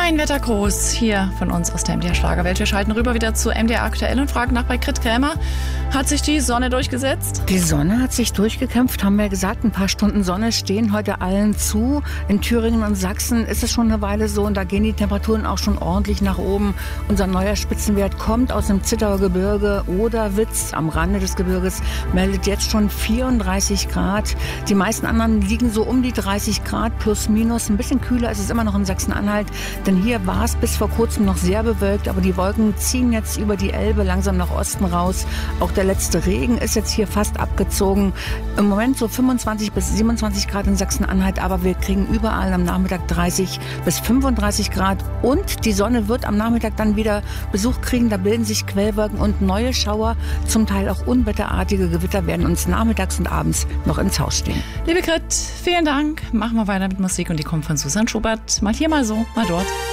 Ein Wettergruß hier von uns aus der MDR Schlagerwelt. Wir schalten rüber wieder zu MDR Aktuell und fragen nach bei Grit Krämer. Hat sich die Sonne durchgesetzt? Die Sonne hat sich durchgekämpft, haben wir gesagt. Ein paar Stunden Sonne stehen heute allen zu. In Thüringen und Sachsen ist es schon eine Weile so und da gehen die Temperaturen auch schon ordentlich nach oben. Unser neuer Spitzenwert kommt aus dem Zittauer Gebirge. Oderwitz am Rande des Gebirges meldet jetzt schon 34 Grad. Die meisten anderen liegen so um die 30 Grad plus minus. Ein bisschen kühler ist es immer noch in Sachsen-Anhalt. Denn hier war es bis vor kurzem noch sehr bewölkt, aber die Wolken ziehen jetzt über die Elbe langsam nach Osten raus. Auch der letzte Regen ist jetzt hier fast abgezogen. Im Moment so 25 bis 27 Grad in Sachsen-Anhalt, aber wir kriegen überall am Nachmittag 30 bis 35 Grad. Und die Sonne wird am Nachmittag dann wieder Besuch kriegen. Da bilden sich Quellwolken und neue Schauer, zum Teil auch unwetterartige Gewitter werden uns nachmittags und abends noch ins Haus stehen. Liebe Grit, vielen Dank. Machen wir weiter mit Musik und die kommt von Susanne Schubert. Mal hier, mal so, mal dort.